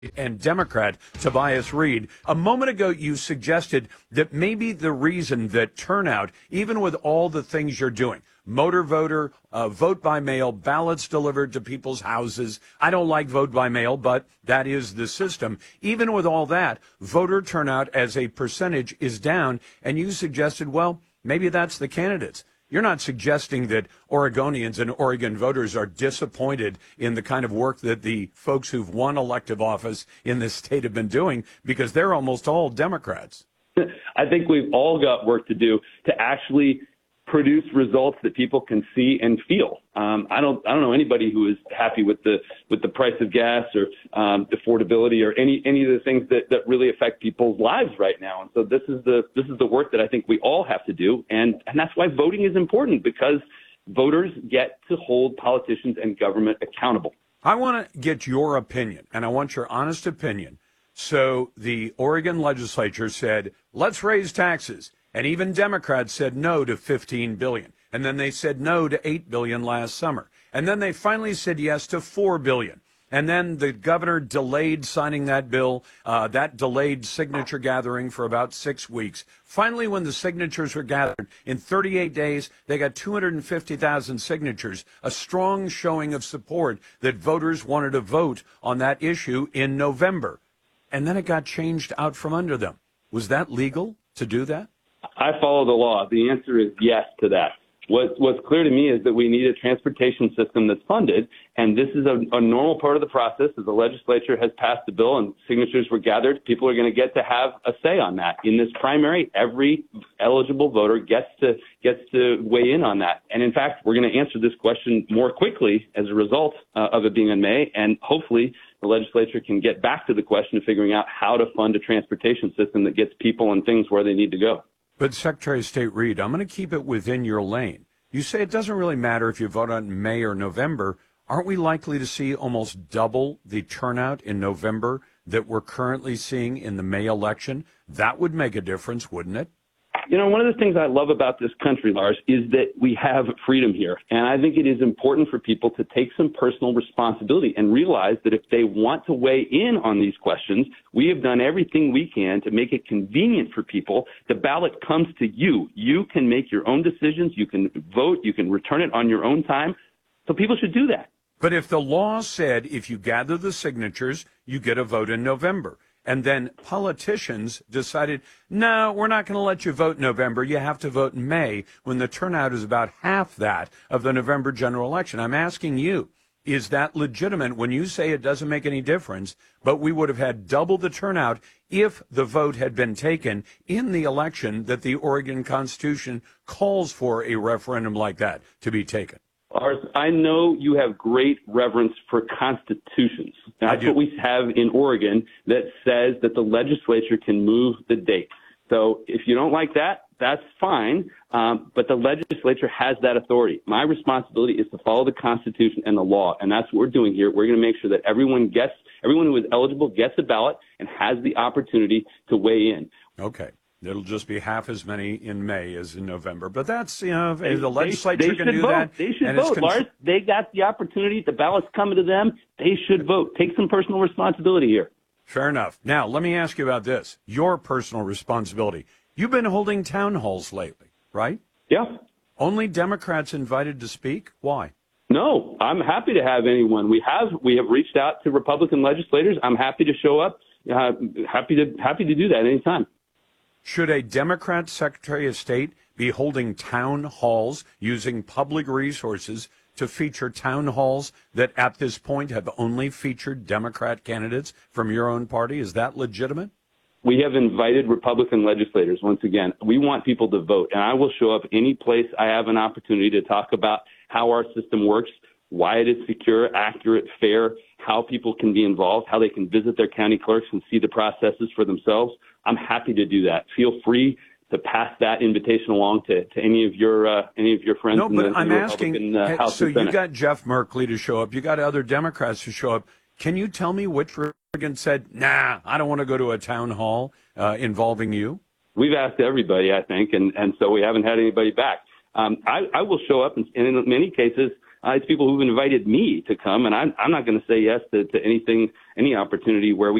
and Democrat Tobias Reed. A moment ago, you suggested that maybe the reason that turnout, even with all the things you're doing, motor voter, vote by mail, ballots delivered to people's houses. I don't like vote by mail, but that is the system. Even with all that, voter turnout as a percentage is down. And you suggested, well, maybe that's the candidates. You're not suggesting that Oregonians and Oregon voters are disappointed in the kind of work that the folks who've won elective office in this state have been doing, because they're almost all Democrats. I think we've all got work to do to actually produce results that people can see and feel. I don't know anybody who is happy with the price of gas or affordability or any of the things that really affect people's lives right now. And so this is the work that I think we all have to do, and that's why voting is important, because voters get to hold politicians and government accountable. I want to get your opinion, and I want your honest opinion. So the Oregon legislature said, let's raise taxes. And even Democrats said no to $15 billion. And then they said no to $8 billion last summer. And then they finally said yes to $4 billion. And then the governor delayed signing that bill. That delayed signature gathering for about 6 weeks. Finally, when the signatures were gathered, in 38 days, they got 250,000 signatures, a strong showing of support that voters wanted to vote on that issue in November. And then it got changed out from under them. Was that legal to do that? I follow the law. The answer is yes to that. What's clear to me is that we need a transportation system that's funded, and this is a normal part of the process. As the legislature has passed the bill and signatures were gathered, people are going to get to have a say on that. In this primary, every eligible voter gets to weigh in on that. And in fact, we're going to answer this question more quickly as a result of it being in May, and hopefully the legislature can get back to the question of figuring out how to fund a transportation system that gets people and things where they need to go. But Secretary of State Reed, I'm going to keep it within your lane. You say it doesn't really matter if you vote on May or November. Aren't we likely to see almost double the turnout in November that we're currently seeing in the May election? That would make a difference, wouldn't it? You know, one of the things I love about this country, Lars, is that we have freedom here. And I think it is important for people to take some personal responsibility and realize that if they want to weigh in on these questions, we have done everything we can to make it convenient for people. The ballot comes to you. You can make your own decisions. You can vote. You can return it on your own time. So people should do that. But if the law said if you gather the signatures, you get a vote in November, and then politicians decided, no, we're not going to let you vote in November. You have to vote in May, when the turnout is about half that of the November general election. I'm asking you, is that legitimate when you say it doesn't make any difference, but we would have had double the turnout if the vote had been taken in the election that the Oregon Constitution calls for a referendum like that to be taken? Lars, I know you have great reverence for constitutions. That's what we have in Oregon that says that the legislature can move the date. So if you don't like that, that's fine. But the legislature has that authority. My responsibility is to follow the Constitution and the law, and that's what we're doing here. We're going to make sure that everyone who is eligible gets a ballot and has the opportunity to weigh in. Okay. It'll just be half as many in May as in November. But that's, the legislature can do that. They should vote, Lars. They got the opportunity. The ballot's coming to them. They should vote. Take some personal responsibility here. Fair enough. Now, let me ask you about this. Your personal responsibility. You've been holding town halls lately, right? Yeah. Only Democrats invited to speak? Why? No, I'm happy to have anyone. We have reached out to Republican legislators. I'm happy to show up. Happy to do that anytime. Should a Democrat Secretary of State be holding town halls using public resources to feature town halls that at this point have only featured Democrat candidates from your own party? Is that legitimate? We have invited Republican legislators. Once again, we want people to vote, and I will show up any place I have an opportunity to talk about how our system works, why it is secure, accurate, fair, how people can be involved, how they can visit their county clerks and see the processes for themselves. I'm happy to do that. Feel free to pass that invitation along to any of your friends. No, but I'm asking. House so and Senate. You got Jeff Merkley to show up. You got other Democrats to show up. Can you tell me which Republican said, "Nah, I don't want to go to a town hall involving you"? We've asked everybody, I think, and so we haven't had anybody back. I will show up, and in many cases, it's people who've invited me to come, and I'm not going to say yes to anything any opportunity where we